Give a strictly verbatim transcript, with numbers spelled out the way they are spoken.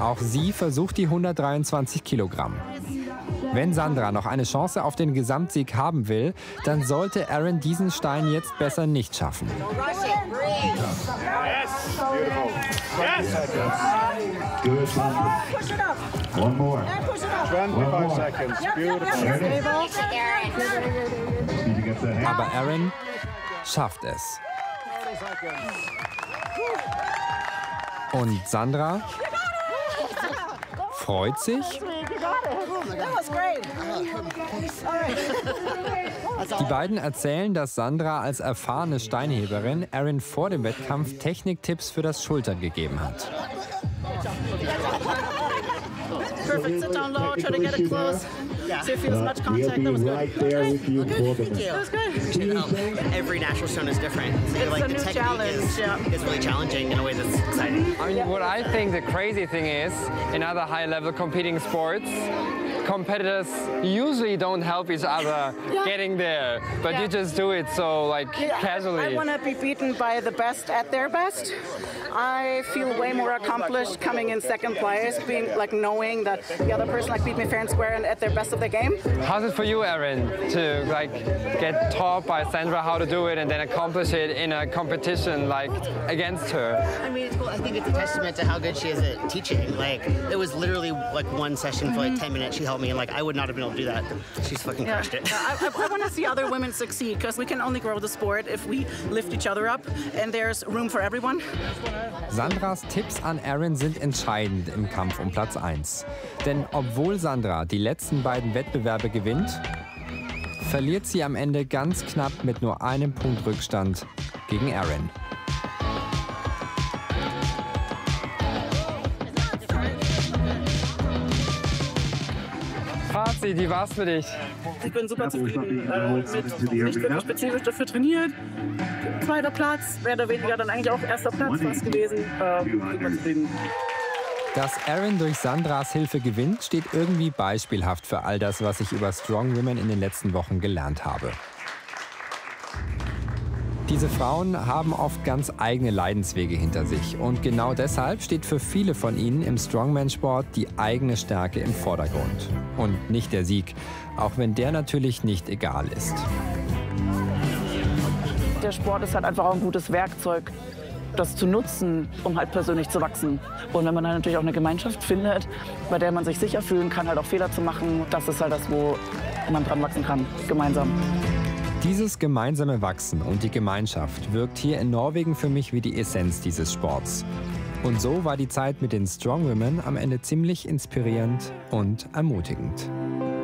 Auch sie versucht die hundertdreiundzwanzig Kilogramm. Wenn Sandra noch eine Chance auf den Gesamtsieg haben will, dann sollte Erin diesen Stein jetzt besser nicht schaffen. Aber Erin schafft es. Und Sandra freut sich. Die beiden erzählen, dass Sandra als erfahrene Steinheberin Erin vor dem Wettkampf Techniktipps für das Schultern gegeben hat. Perfect. Sit down low. Try to get it close. So you feel as much contact. That was good. Okay. Thank you. That was good. Every natural stone is different. So It's like a the new technique challenge, is, yeah. is really challenging in a way that's exciting. I mean, what I think the crazy thing is, in other high-level competing sports, competitors usually don't help each other Yeah. getting there, but Yeah. you just do it so like casually. I want to be beaten by the best at their best. I feel way more accomplished coming in second place, being like knowing that the other person like beat me fair and square and at their best of their game. How's it for you, Erin, to like get taught by Sandra how to do it and then accomplish it in a competition like against her? I mean, it's cool. I think it's a testament to how good she is at teaching. Like, it was literally like one session for like ten minutes. She helped me, and like I would not have been able to do that. She's fucking Yeah. crushed it. I, I, I want to see other women succeed because we can only grow the sport if we lift each other up and there's room for everyone. Sandras Tipps an Erin sind entscheidend im Kampf um Platz eins. Denn obwohl Sandra die letzten beiden Wettbewerbe gewinnt, verliert sie am Ende ganz knapp mit nur einem Punkt Rückstand gegen Erin. Fazit, wie war's für dich? Ich bin super zufrieden äh, mit nicht wirklich spezifisch dafür trainiert. Zweiter Platz, mehr oder weniger dann eigentlich auch erster Platz fast gewesen. Äh, super zufrieden. Dass Erin durch Sandras Hilfe gewinnt, steht irgendwie beispielhaft für all das, was ich über Strong Women in den letzten Wochen gelernt habe. Diese Frauen haben oft ganz eigene Leidenswege hinter sich. Und genau deshalb steht für viele von ihnen im Strongman-Sport die eigene Stärke im Vordergrund. Und nicht der Sieg, auch wenn der natürlich nicht egal ist. Der Sport ist halt einfach auch ein gutes Werkzeug, das zu nutzen, um halt persönlich zu wachsen. Und wenn man dann natürlich auch eine Gemeinschaft findet, bei der man sich sicher fühlen kann, halt auch Fehler zu machen, das ist halt das, wo man dran wachsen kann, gemeinsam. Dieses gemeinsame Wachsen und die Gemeinschaft wirkt hier in Norwegen für mich wie die Essenz dieses Sports. Und so war die Zeit mit den Strong Women am Ende ziemlich inspirierend und ermutigend.